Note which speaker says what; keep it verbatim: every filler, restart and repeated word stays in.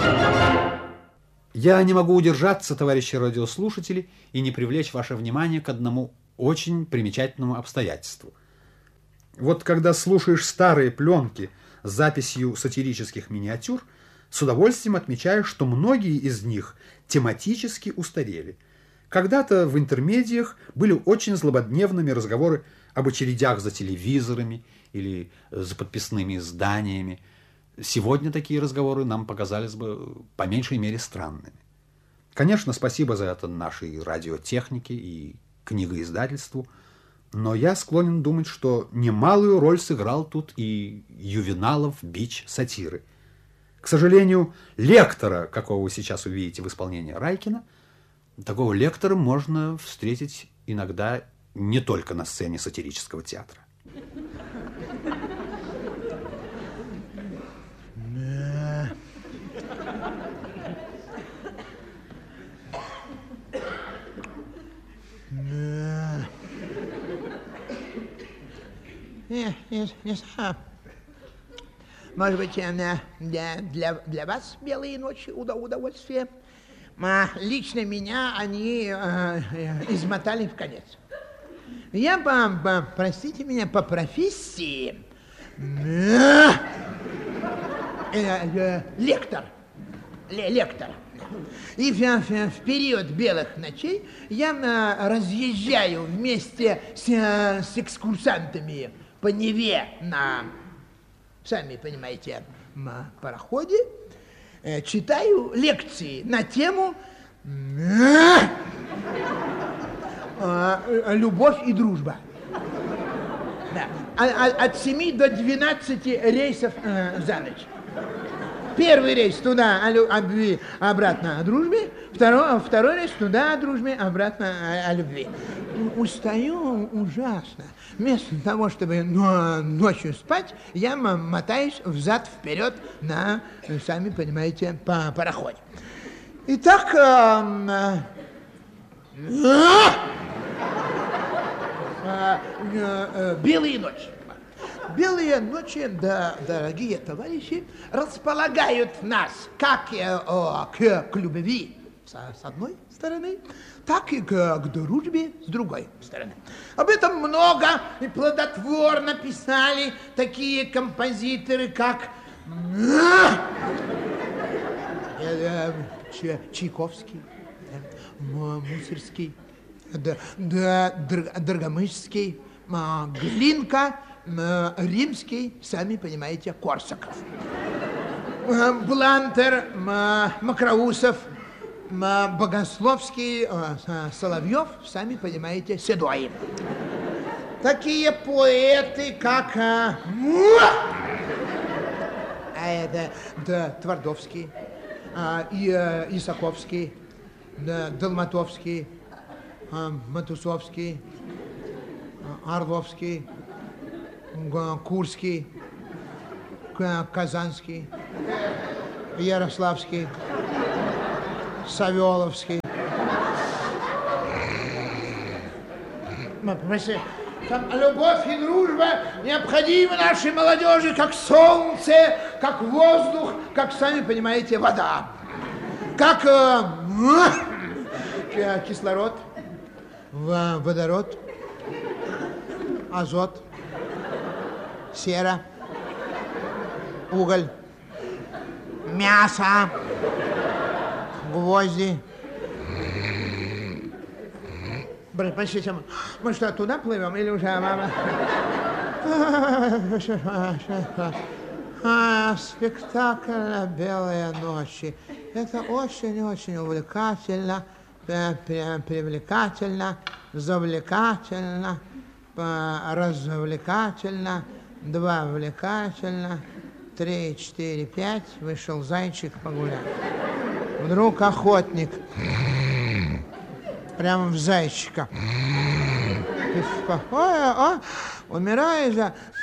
Speaker 1: Я не могу удержаться, товарищи радиослушатели, и не привлечь ваше внимание к одному очень примечательному обстоятельству. Вот когда слушаешь старые пленки с записью сатирических миниатюр, с удовольствием отмечаешь, что многие из них тематически устарели. Когда-то в интермедиях были очень злободневными разговоры об очередях за телевизорами или за подписными изданиями. Сегодня такие разговоры нам показались бы по меньшей мере странными. Конечно, спасибо за это нашей радиотехнике и книгоиздательству, но я склонен думать, что немалую роль сыграл тут и Ювеналов бич сатиры. К сожалению, лектора, какого вы сейчас увидите в исполнении Райкина, такого лектора можно встретить иногда не только на сцене сатирического театра.
Speaker 2: Не, не, не знаю. Может быть, для, для, для вас белые ночи удовольствие. А лично меня они э, измотали в конец. Я, по, по, простите меня, по профессии э, э, лектор. Лектор. И в, в, в период белых ночей я э, разъезжаю вместе с, э, с экскурсантами по Неве на, сами понимаете, на пароходе, э, читаю лекции на тему э, э, «Любовь и дружба». Да. От семи до двенадцати рейсов э, за ночь. Первый рейс туда о любви, обратно о дружбе. Второй, второй рейс туда о дружбе, обратно о, о любви. Устаю ужасно. Вместо того, чтобы ночью спать, я мотаюсь взад-вперед на, сами понимаете, по пароходе. Итак, э, э, э, э, белые ночи. Белые ночи, да, дорогие товарищи, располагают нас как э, о, к, к любви с, с одной стороны, так и к, к дружбе с другой стороны. Об этом много и плодотворно писали такие композиторы, как э, э, Чайковский, э, Мусорский, да, да, Драгомышский, э, Глинка, Римский, сами понимаете, Корсаков. Блантер, Макроусов, Богословский, Соловьев, сами понимаете, Седой. Такие поэты, как а, это, да, Твардовский, а, и, а, Исаковский, да, Долматовский, а, Матусовский, а, Орловский, Курский, Казанский, Ярославский, Савеловский. Там любовь и дружба необходимы нашей молодежи, как солнце, как воздух, как, сами понимаете, вода. Как э, кислород, водород, азот, сера, уголь, мясо, гвозди. Простите, мы что, туда плывем или уже мама? А, спектакль «Белые ночи». Это очень-очень увлекательно, привлекательно, завлекательно, развлекательно, два увлекательно, три, четыре, пять, вышел зайчик погулять. Вдруг охотник прямо в зайчика. Ой, а, умираю за